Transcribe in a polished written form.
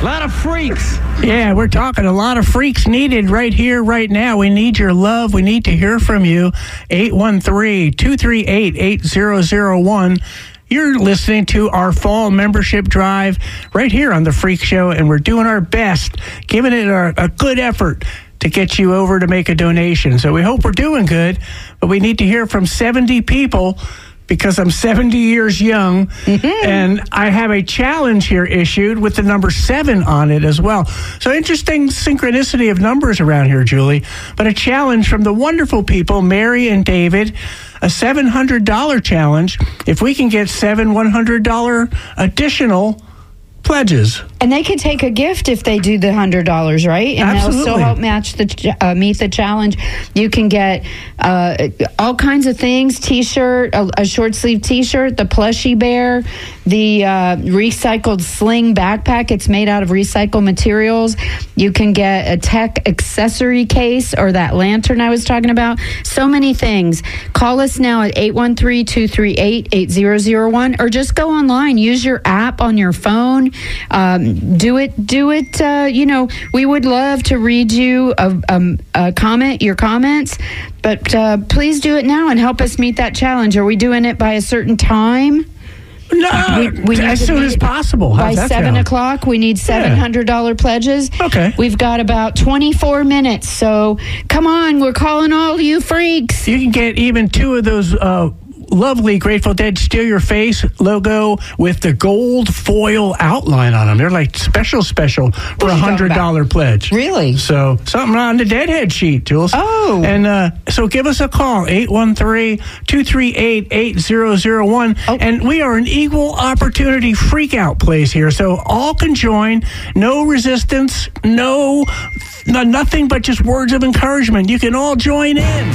A lot of freaks. Yeah, we're talking a lot of freaks needed right here, right now. We need your love. We need to hear from you. 813-238-8001. You're listening to our fall membership drive right here on The Freak Show, and we're doing our best, giving it a good effort to get you over to make a donation. So we hope we're doing good, but we need to hear from 70 people because I'm 70 years young, and I have a challenge here issued with the number 7 on it as well. So interesting synchronicity of numbers around here, Julie, but a challenge from the wonderful people, Mary and David, a $700 challenge if we can get 7 $100 additional pledges. And they can take a gift if they do the $100, right? And Absolutely. they'll still help match the meet the challenge. You can get all kinds of things: T-shirt, a short sleeve T-shirt, the plushie bear, the recycled sling backpack. It's made out of recycled materials. You can get a tech accessory case or that lantern I was talking about. So many things. Call us now at 813-238-8001 or just go online. Use your app on your phone. Do it. We would love to read you a comment, your comments, but please do it now and help us meet that challenge. Are we doing it by a certain time? No, we as soon as possible. By How's that 7 sound? o'clock, we need $700 pledges. Okay. We've got about 24 minutes, so come on, we're calling all you freaks. You can get even 2 of those lovely Grateful Dead Steal Your Face logo with the gold foil outline on them. They're like special for a $100 pledge. Really? So something on the Deadhead sheet, Jules. Oh. And so give us a call, 813-238-8001. Oh. And we are an equal opportunity freak out place here. So all can join. No resistance. Nothing but just words of encouragement. You can all join in.